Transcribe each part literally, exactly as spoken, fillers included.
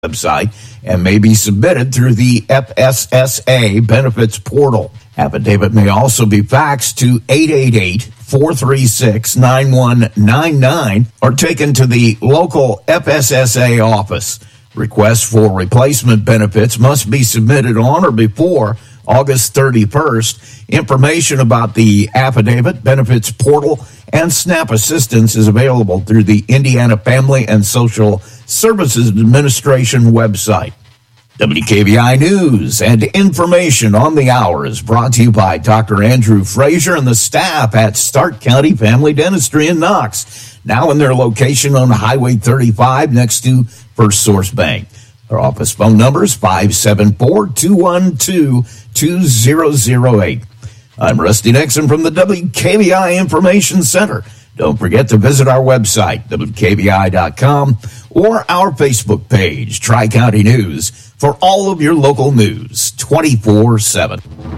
website and may be submitted through the F S S A benefits portal. Affidavit may also be faxed to eight eight eight, four three six, nine one nine nine or taken to the local F S S A office. Requests for replacement benefits must be submitted on or before August thirty-first. Information about the affidavit, benefits portal, and SNAP assistance is available through the Indiana Family and Social Services Administration website. W K V I News and information on the hour is brought to you by Doctor Andrew Frazier and the staff at Stark County Family Dentistry in Knox, now in their location on Highway thirty-five next to First Source Bank. Our office phone number is five seven four, two one two, two zero zero eight. I'm Rusty Nixon from the W K V I Information Center. Don't forget to visit our website, W K V I dot com, or our Facebook page, Tri-County News, for all of your local news, twenty-four seven.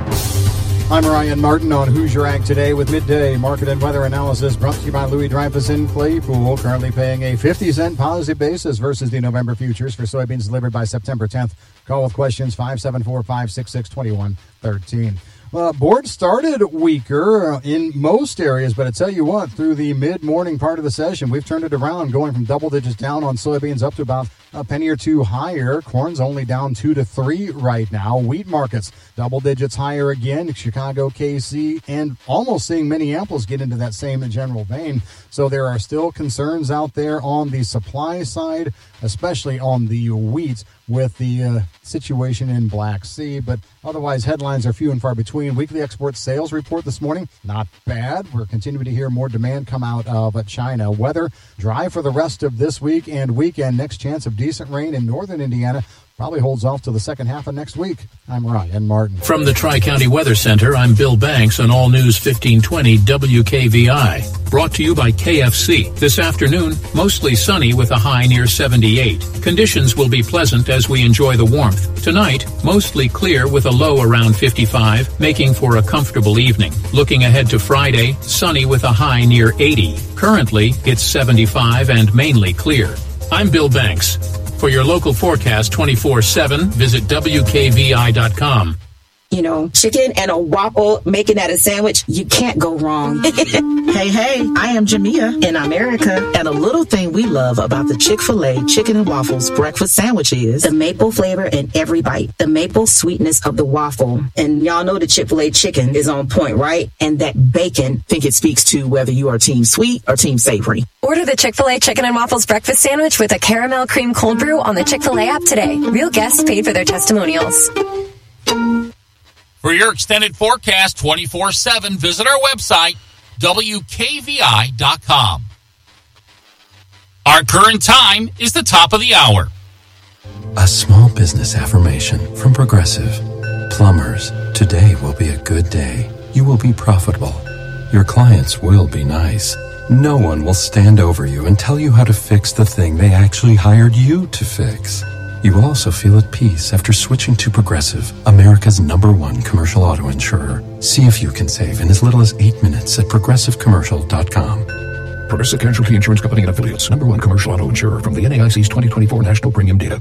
I'm Ryan Martin on Who's Your Ag Today with midday market and weather analysis brought to you by Louis Dreyfus in Claypool, currently paying a fifty cent positive basis versus the November futures for soybeans delivered by September tenth. Call with questions five seven four, five six six, two one one three. Uh, board started weaker in most areas, but I tell you what, through the mid-morning part of the session, we've turned it around, going from double digits down on soybeans up to about a penny or two higher. Corn's only down two to three right now. Wheat markets double digits higher again. Chicago, K C, and almost seeing Minneapolis get into that same general vein. So there are still concerns out there on the supply side, especially on the wheat with the uh, situation in Black Sea. But otherwise, headlines are few and far between. Weekly export sales report this morning, not bad. We're continuing to hear more demand come out of China. Weather, dry for the rest of this week and weekend. Next chance of decent rain in northern Indiana. Probably holds off to the second half of next week. I'm Ryan Martin. From the Tri-County Weather Center, I'm Bill Banks on All News fifteen twenty W K V I. Brought to you by K F C. This afternoon, mostly sunny with a high near seventy-eight. Conditions will be pleasant as we enjoy the warmth. Tonight, mostly clear with a low around fifty-five, making for a comfortable evening. Looking ahead to Friday, sunny with a high near eighty. Currently, it's seventy-five and mainly clear. I'm Bill Banks. For your local forecast twenty-four seven, visit W K V I dot com. You know, chicken and a waffle, making that a sandwich, you can't go wrong. Hey, hey, I am Jamia in America, and a little thing we love about the Chick-fil-A Chicken and Waffles breakfast sandwich is the maple flavor in every bite, the maple sweetness of the waffle. And y'all know the Chick-fil-A chicken is on point, right? And that bacon. I think it speaks to whether you are team sweet or team savory. Order the Chick-fil-A Chicken and Waffles breakfast sandwich with a caramel cream cold brew on the Chick-fil-A app today. Real guests paid for their testimonials. For your extended forecast twenty-four seven, visit our website, W K V I dot com. Our current time is the top of the hour. A small business affirmation from Progressive. Plumbers, today will be a good day. You will be profitable. Your clients will be nice. No one will stand over you and tell you how to fix the thing they actually hired you to fix. You will also feel at peace after switching to Progressive, America's number one commercial auto insurer. See if you can save in as little as eight minutes at progressive commercial dot com. Progressive Casualty Insurance Company and Affiliates, number one commercial auto insurer from the N A I C's twenty twenty-four National Premium Data.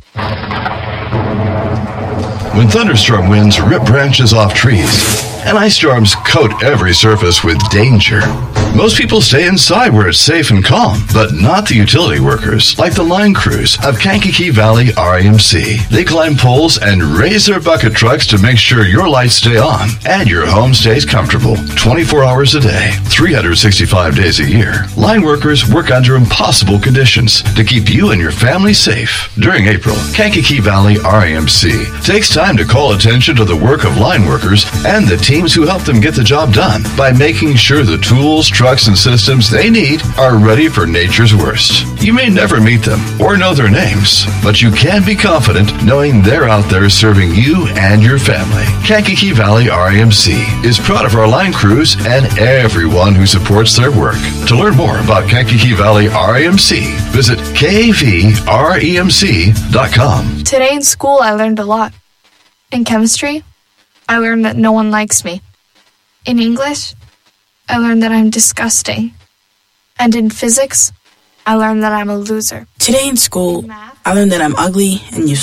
When thunderstorm winds rip branches off trees and ice storms coat every surface with danger, most people stay inside where it's safe and calm, but not the utility workers, like the line crews of Kankakee Valley R E M C. They climb poles and raise their bucket trucks to make sure your lights stay on and your home stays comfortable twenty-four hours a day, three hundred sixty-five days a year. Line workers work under impossible conditions to keep you and your family safe. During April, Kankakee Valley R E M C takes time to call attention to the work of line workers and the teams who help them get the job done by making sure the tools, trucks, and systems they need are ready for nature's worst. You may never meet them or know their names, but you can be confident knowing they're out there serving you and your family. Kankakee Valley R E M C is proud of our line crews and everyone who supports their work. To learn more about Kankakee Valley R E M C, visit K V R E M C dot com. Today in school, I learned a lot. In chemistry, I learned that no one likes me. In English, I learned that I'm disgusting. And in physics, I learned that I'm a loser. Today in school, I learned that I'm ugly and useless.